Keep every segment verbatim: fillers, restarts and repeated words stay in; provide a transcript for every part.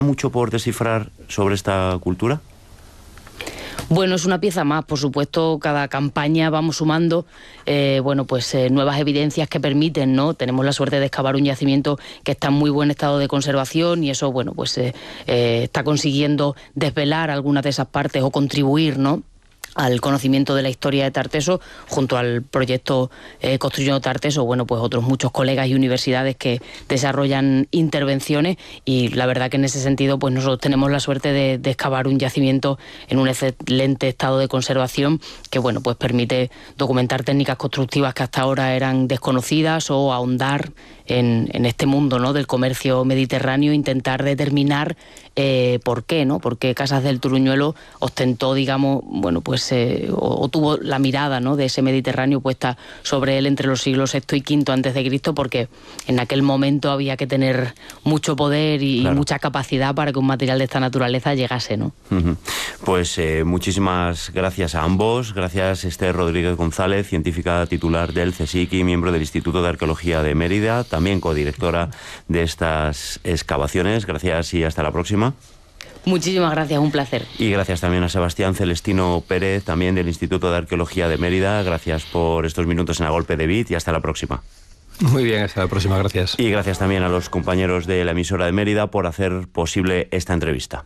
mucho por descifrar sobre esta cultura? Bueno, es una pieza más, por supuesto, cada campaña vamos sumando eh, bueno, pues eh, nuevas evidencias que permiten, ¿no? Tenemos la suerte de excavar un yacimiento que está en muy buen estado de conservación y eso, bueno, pues eh, eh, está consiguiendo desvelar algunas de esas partes o contribuir, ¿no?, al conocimiento de la historia de Tarteso, junto al proyecto eh, Construyendo Tarteso, bueno, pues otros muchos colegas y universidades que desarrollan intervenciones, y la verdad que en ese sentido pues nosotros tenemos la suerte de, de excavar un yacimiento en un excelente estado de conservación que, bueno, pues permite documentar técnicas constructivas que hasta ahora eran desconocidas o ahondar en, en este mundo, ¿no?, del comercio mediterráneo, intentar determinar eh, por qué, ¿no?, por qué Casas del Turuñuelo ostentó, digamos, bueno, pues Eh, o, o tuvo la mirada, ¿no?, de ese Mediterráneo puesta sobre él entre los siglos sexto y quinto antes de Cristo, porque en aquel momento había que tener mucho poder y, claro, mucha capacidad para que un material de esta naturaleza llegase, ¿no? Uh-huh. Pues eh, muchísimas gracias a ambos. Gracias, Esther Rodríguez González, científica titular del CSIC, miembro del Instituto de Arqueología de Mérida, también codirectora de estas excavaciones. Gracias y hasta la próxima. Muchísimas gracias, un placer. Y gracias también a Sebastián Celestino Pérez, también del Instituto de Arqueología de Mérida. Gracias por estos minutos en A Golpe de Beat y hasta la próxima. Muy bien, hasta la próxima, gracias. Y gracias también a los compañeros de la emisora de Mérida por hacer posible esta entrevista.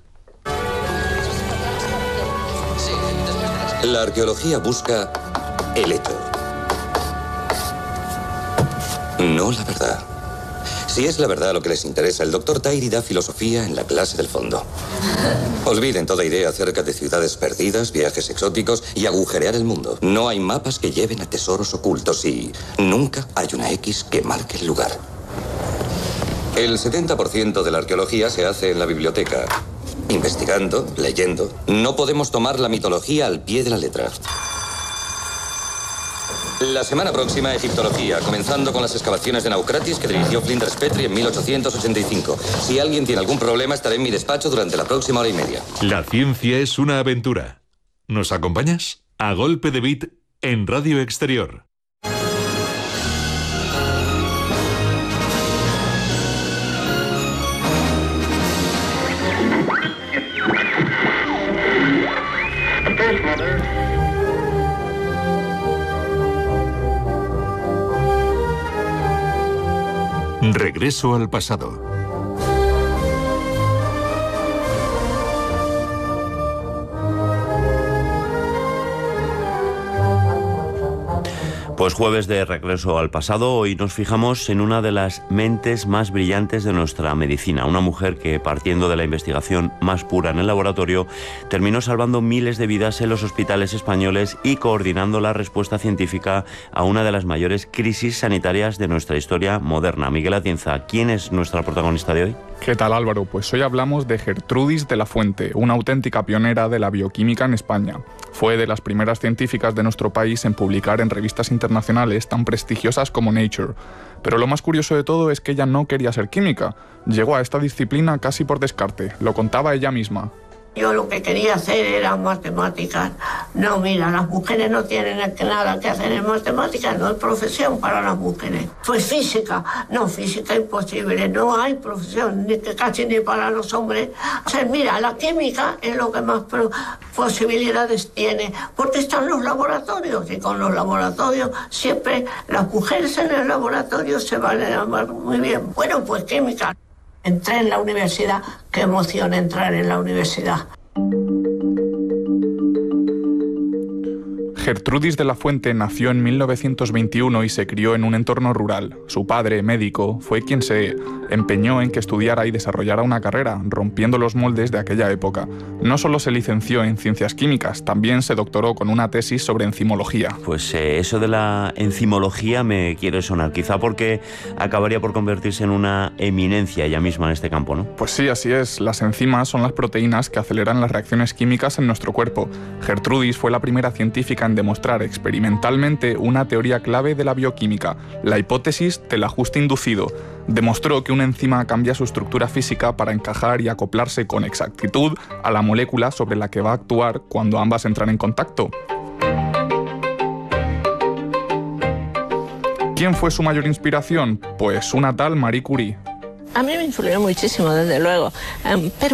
La arqueología busca el hecho, no la verdad. Si es la verdad lo que les interesa, el doctor Tairi da filosofía en la clase del fondo. Olviden toda idea acerca de ciudades perdidas, viajes exóticos y agujerear el mundo. No hay mapas que lleven a tesoros ocultos y nunca hay una X que marque el lugar. El setenta por ciento de la arqueología se hace en la biblioteca, investigando, leyendo. No podemos tomar la mitología al pie de la letra. La semana próxima, egiptología, comenzando con las excavaciones de Naucratis que dirigió Flinders Petrie en mil ochocientos ochenta y cinco. Si alguien tiene algún problema, estaré en mi despacho durante la próxima hora y media. La ciencia es una aventura. ¿Nos acompañas? A Golpe de Beat en Radio Exterior. Regreso al pasado. Pues jueves de regreso al pasado, hoy nos fijamos en una de las mentes más brillantes de nuestra medicina, una mujer que, partiendo de la investigación más pura en el laboratorio, terminó salvando miles de vidas en los hospitales españoles y coordinando la respuesta científica a una de las mayores crisis sanitarias de nuestra historia moderna. Miguel Atienza, ¿quién es nuestra protagonista de hoy? ¿Qué tal, Álvaro? Pues hoy hablamos de Gertrudis de la Fuente, una auténtica pionera de la bioquímica en España. Fue de las primeras científicas de nuestro país en publicar en revistas internacionales tan prestigiosas como Nature. Pero lo más curioso de todo es que ella no quería ser química. Llegó a esta disciplina casi por descarte, lo contaba ella misma. Yo lo que quería hacer era matemáticas. No, mira, las mujeres no tienen nada que hacer en matemáticas, no hay profesión para las mujeres. Pues física, no, física imposible, no hay profesión, ni que casi ni para los hombres. O sea, mira, la química es lo que más posibilidades tiene, porque están los laboratorios, y con los laboratorios siempre las mujeres en el laboratorio se van a llamar muy bien. Bueno, pues química. Entré en la universidad, qué emoción entrar en la universidad. Gertrudis de la Fuente nació en mil novecientos veintiuno y se crió en un entorno rural. Su padre, médico, fue quien se empeñó en que estudiara y desarrollara una carrera, rompiendo los moldes de aquella época. No solo se licenció en ciencias químicas, también se doctoró con una tesis sobre enzimología. Pues eh, eso de la enzimología me quiere sonar, quizá porque acabaría por convertirse en una eminencia ella misma en este campo, ¿no? Pues sí, así es. Las enzimas son las proteínas que aceleran las reacciones químicas en nuestro cuerpo. Gertrudis fue la primera científica en demostrar experimentalmente una teoría clave de la bioquímica, la hipótesis del ajuste inducido. Demostró que una enzima cambia su estructura física para encajar y acoplarse con exactitud a la molécula sobre la que va a actuar cuando ambas entran en contacto. ¿Quién fue su mayor inspiración? Pues una tal Marie Curie. A mí me influyó muchísimo, desde luego. Um, pero